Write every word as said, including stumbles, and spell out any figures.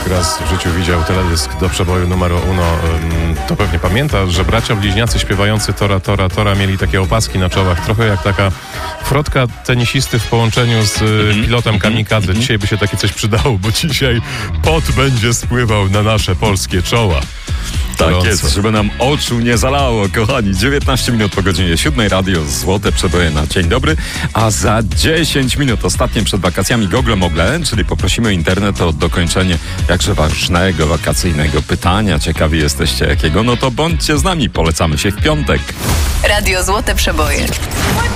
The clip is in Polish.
raz w życiu widział teledysk do przeboju numeru uno, to pewnie pamięta, że bracia bliźniacy śpiewający Tora, Tora, Tora mieli takie opaski na czołach, trochę jak taka frotka tenisisty w połączeniu z mm-hmm. pilotem kamikadze. Mm-hmm. Dzisiaj by się takie coś przydało, bo dzisiaj pot będzie spływał na nasze polskie czoła. Tak Gorąco. jest, żeby nam oczu nie zalało, kochani. dziewiętnaście minut po godzinie siódmej, radio Złote Przeboje na Dzień Dobry, a za dziesięć minut, ostatnie przed wakacjami, gogle mogle, czyli poprosimy internet o dokończenie jakże ważnego wakacyjnego pytania. Ciekawi jesteście jakiego? No to bądźcie z nami, polecamy się w piątek. Radio Złote Przeboje.